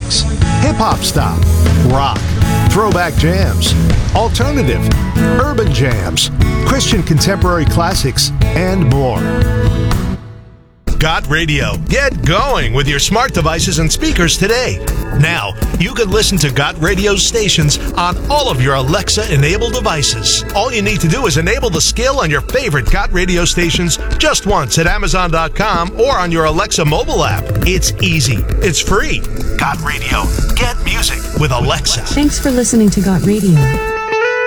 classics, hip-hop style, rock, throwback jams, alternative, urban jams, Christian contemporary classics, and more. Got Radio. Get going with your smart devices and speakers today. Now, you can listen to Got Radio's stations on all of your Alexa-enabled devices. All you need to do is enable the skill on your favorite Got Radio stations just once at Amazon.com or on your Alexa mobile app. It's easy. It's free. Got Radio. Get music with Alexa. Thanks for listening to Got Radio.